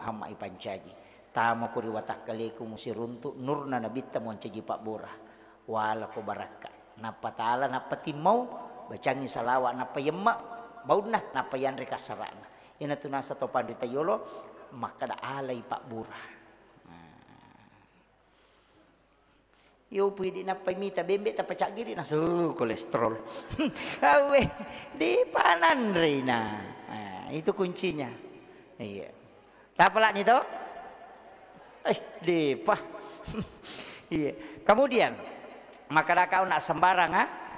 Muhammad pancaji tama ko riwatakale ko musiruntu nurna nabitta mo ancaji pak bora wala ko baraka napa taala napa timau bacangi salawa napa yemma baudna napa yan rekasarana ina tunasa to pandita yolo maka da alai pak bora yo pwede na pamita bembe ta pacak giri na kolesterol awe di panan rina itu kuncinya iya tapalak nito depa iya kemudian maka da kau nak sembarang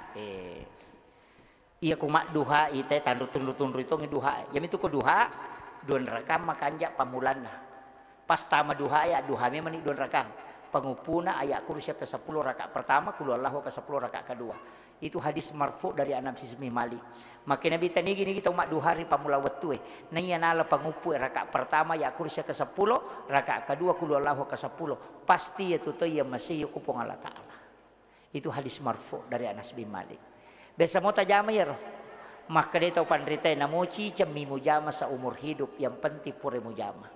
iya kumak duha ite tundur itu ngeduha jam itu ko duha don rakam makanja pamulana pas tama duha ya duha me mani don rakam pengupuna ayat kursi ke-10 rakaat pertama kul Allahu ke-10 rakaat kedua itu hadis marfu dari Anas bin Malik maka Nabi tani gini kita umat dua hari pamula wetu nanya nala pengupu rakaat pertama ayat kursi ke-10 rakaat kedua kul Allahu ke-10 pasti itu to ya masih kupong Allah taala itu hadis marfu dari Anas bin Malik biasa mau tajama ya roh maka dia tahu pandrita namoci cemi mujama seumur hidup yang penting pure mujama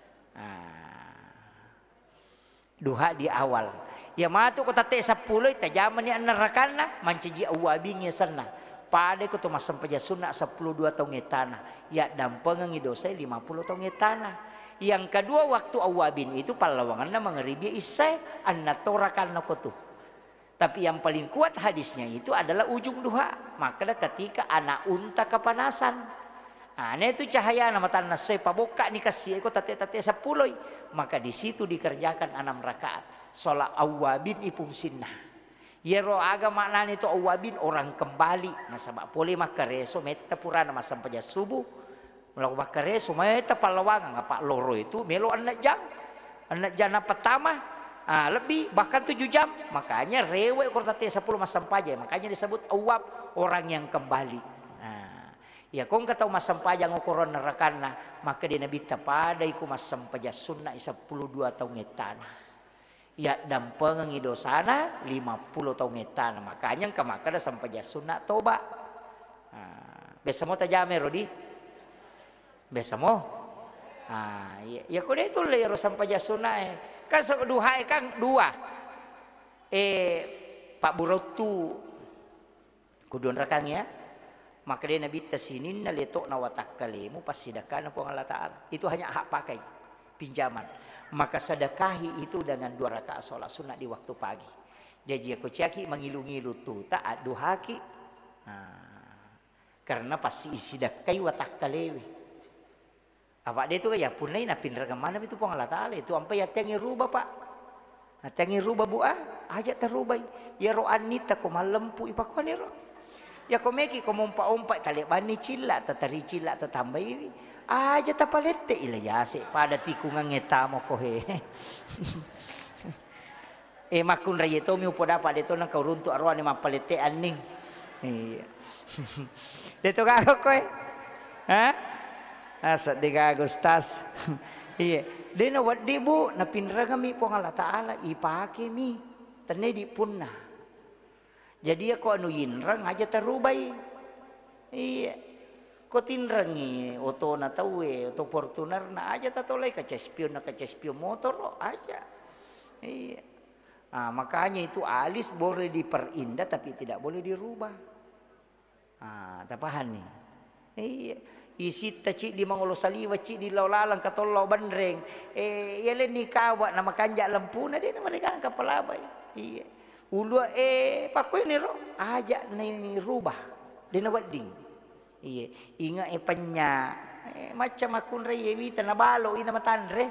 duha di awal ya matu ko tate 10 tajaman ni nerakana mancaji awabing ya sana pade ko to masampaja sunna 10 2 tahun etana ya dampeng dosa 50 tahun etana yang kedua waktu awabin itu palawanganna mengeribi isai anna torakan ko tuh tapi yang paling kuat hadisnya itu adalah ujung duha maka ketika anak unta kepanasan Nah itu cahaya nama tanah saya paboka nih kasih ikut tate 10 maka di situ dikerjakan 6 rakaat sholat awabin ipung sinnah ya roh agama maknanya itu awabin orang kembali nah sabak boleh maka reso meta purana mas sampai subuh melakukan maka reso meta palawangan apa loro itu melo anak jam pertama lebih bahkan 7 jam makanya rewe kota tate 10 mas sampai makanya disebut awab orang yang kembali. Ya kong kataw masampajang ukuran nerakana maka di nabi tapada iku masampaja sunnah 12 tahun etana. Ya dampeng ngidosana 50 tahun etana makanya kamaka da sampaja sunnah toba. Besa mo tajame rodi. Besa mo. Ya kuda itu lero sampaja sunnah kan duha kan dua. Pak Burotu kudon rakang ya. Maka dia Nabi tasinin na letok na watak kalimu pas sedekah na Allah Ta'ala itu hanya hak pakai pinjaman maka sedekahi itu dengan 2 rakaat sholat sunat di waktu pagi jadi aku caki mengilu-ngilu tu tak duhaki karena pasti isi dakai watak kalewi apa dia tu ya punai na pinra ke mana itu Allah Ta'ala itu sampai ya tengi rubah pak tengi rubah buah aja terubah ya ro'an nita ko malempu ipakuan ro ya komeki komumpa-umpa tali bani cila tatari cila tatambai aja tapalete ila yase pada tikungan ngetamo ko he makun rayeto mi upo dapat deto nang kauruntu arwani mapalete aning iya deto kago ko asa digago stas iya dena waddi bu na pinra kami po Allah Taala ipake mi tane di punna jadi aku anu yinrang aja terubai iya ko tinrangi oto na tawe oto Fortuner na aja tatolay kacespion motor aja iya makanya itu alis boleh diperindah tapi tidak boleh dirubah tapahan nih iya isi taci di mangolo saliwa ci di laulalang katollo bandreng yale ni kawa nama kanja lempuna dia nama mereka kapalabay iya ulu pakoy ni ro aja ni rubah dina wedding iya inga panya macam akun re yewi tanabalo ina matanre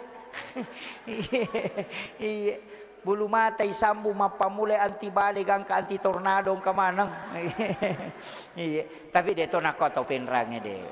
iya bulu mata isambu mapamule anti balik angka anti tornado ka manang iya tapi deto nakoto penrange de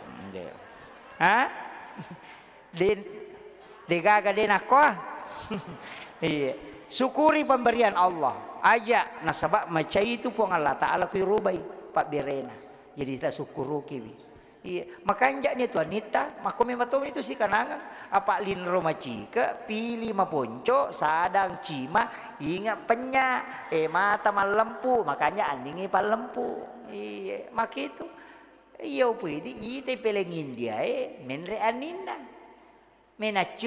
din degaga de nako iya syukuri pemberian Allah aja nasabak maca itu pun Allah Ta'ala kuirubai Pak Birena jadi kita syukuru kiwi iya makanya nih tuan nita makome matom itu si kanangan apa lin romaci ke pilih maponco sadang cima ingat penya mata malempu makanya andingi palempu iya mak itu iya pwede ite pelengin dia menre anina menacu